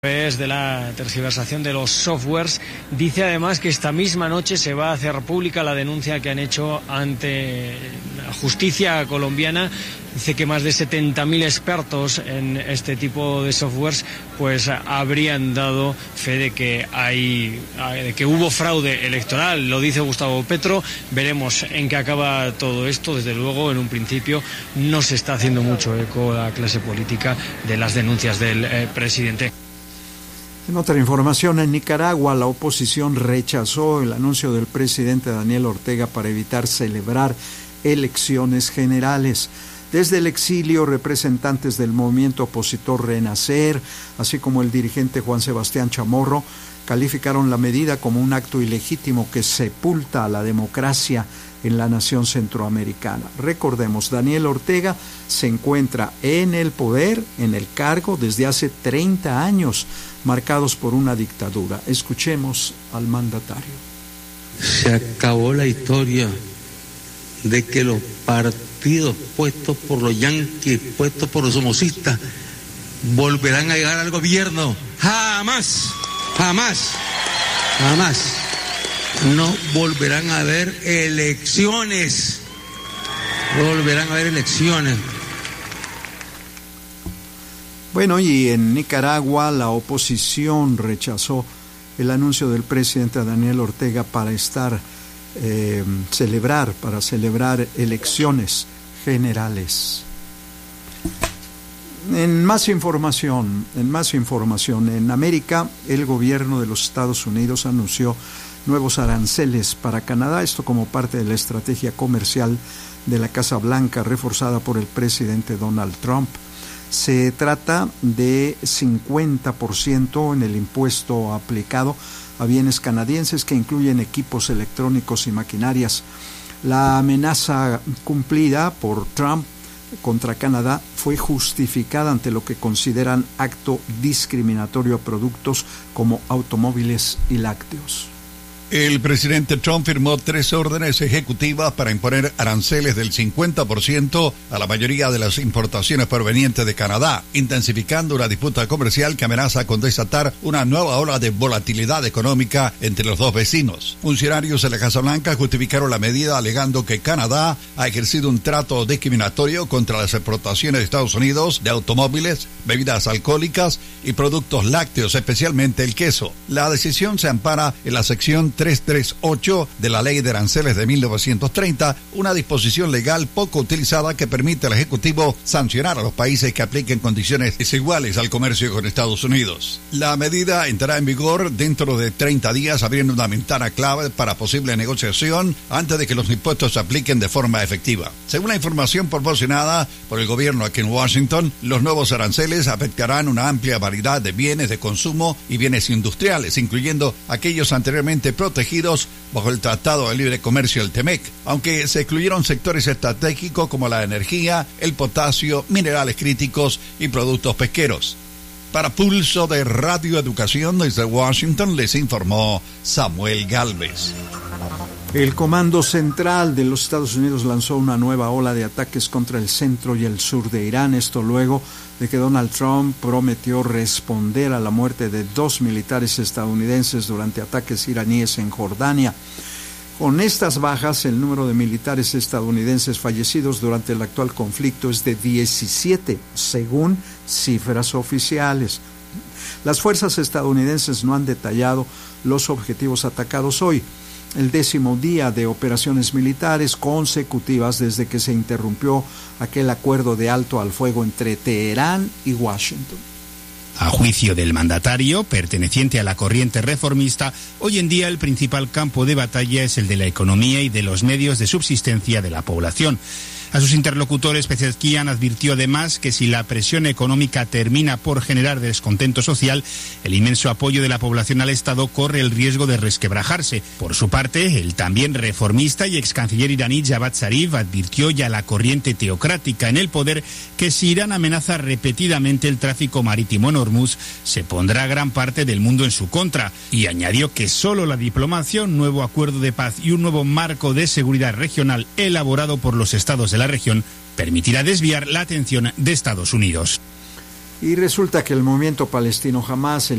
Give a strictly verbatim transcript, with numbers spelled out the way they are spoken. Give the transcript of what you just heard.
De la tergiversación de los softwares. Dice además que esta misma noche se va a hacer pública la denuncia que han hecho ante la justicia colombiana. Dice que más de setenta mil expertos en este tipo de softwares pues habrían dado fe de que hay de que hubo fraude electoral. Lo dice Gustavo Petro. Veremos en qué acaba todo esto. Desde luego, en un principio no se está haciendo mucho eco a la clase política de las denuncias del eh, presidente. En otra información, en Nicaragua, la oposición rechazó el anuncio del presidente Daniel Ortega para evitar celebrar elecciones generales. Desde el exilio, representantes del movimiento opositor Renacer, así como el dirigente Juan Sebastián Chamorro, calificaron la medida como un acto ilegítimo que sepulta a la democracia en la nación centroamericana. Recordemos, Daniel Ortega se encuentra en el poder, en el cargo, desde hace treinta años, marcados por una dictadura. Escuchemos al mandatario. Se acabó la historia de que los partidos puestos por los yanquis, puestos por los somocistas, volverán a llegar al gobierno. Jamás, jamás, jamás. No volverán a haber elecciones. No volverán a haber elecciones. Bueno, y en Nicaragua la oposición rechazó el anuncio del presidente Daniel Ortega para estar, eh, celebrar, para celebrar elecciones generales. En más información, en más información, en América, el gobierno de los Estados Unidos anunció nuevos aranceles para Canadá, esto como parte de la estrategia comercial de la Casa Blanca reforzada por el presidente Donald Trump. Se trata de cincuenta por ciento en el impuesto aplicado a bienes canadienses que incluyen equipos electrónicos y maquinarias. La amenaza cumplida por Trump contra Canadá fue justificada ante lo que consideran acto discriminatorio a productos como automóviles y lácteos. El presidente Trump firmó tres órdenes ejecutivas para imponer aranceles del cincuenta por ciento a la mayoría de las importaciones provenientes de Canadá, intensificando una disputa comercial que amenaza con desatar una nueva ola de volatilidad económica entre los dos vecinos. Funcionarios de la Casa Blanca justificaron la medida alegando que Canadá ha ejercido un trato discriminatorio contra las exportaciones de Estados Unidos de automóviles, bebidas alcohólicas y productos lácteos, especialmente el queso. La decisión se ampara en la sección trescientos treinta y ocho de la Ley de Aranceles de mil novecientos treinta, una disposición legal poco utilizada que permite al Ejecutivo sancionar a los países que apliquen condiciones desiguales al comercio con Estados Unidos. La medida entrará en vigor dentro de treinta días, abriendo una ventana clave para posible negociación antes de que los impuestos se apliquen de forma efectiva. Según la información proporcionada por el gobierno aquí en Washington, los nuevos aranceles afectarán una amplia variedad de bienes de consumo y bienes industriales, incluyendo aquellos anteriormente protegidos protegidos bajo el Tratado de Libre Comercio del TEMEC, aunque se excluyeron sectores estratégicos como la energía, el potasio, minerales críticos y productos pesqueros. Para Pulso de Radio Educación desde Washington les informó Samuel Gálvez. El Comando Central de los Estados Unidos lanzó una nueva ola de ataques contra el centro y el sur de Irán, esto luego de que Donald Trump prometió responder a la muerte de dos militares estadounidenses durante ataques iraníes en Jordania. Con estas bajas, el número de militares estadounidenses fallecidos durante el actual conflicto es de diecisiete, según cifras oficiales. Las fuerzas estadounidenses no han detallado los objetivos atacados hoy, el décimo día de operaciones militares consecutivas desde que se interrumpió aquel acuerdo de alto al fuego entre Teherán y Washington. A juicio del mandatario, perteneciente a la corriente reformista, hoy en día el principal campo de batalla es el de la economía y de los medios de subsistencia de la población. A sus interlocutores, Pezeshkian advirtió además que si la presión económica termina por generar descontento social, el inmenso apoyo de la población al Estado corre el riesgo de resquebrajarse. Por su parte, el también reformista y ex canciller iraní Javad Zarif advirtió ya a la corriente teocrática en el poder que si Irán amenaza repetidamente el tráfico marítimo en Hormuz, se pondrá gran parte del mundo en su contra, y añadió que solo la diplomacia, un nuevo acuerdo de paz y un nuevo marco de seguridad regional elaborado por los estados de la región permitirá desviar la atención de Estados Unidos. Y resulta que el movimiento palestino Hamas, el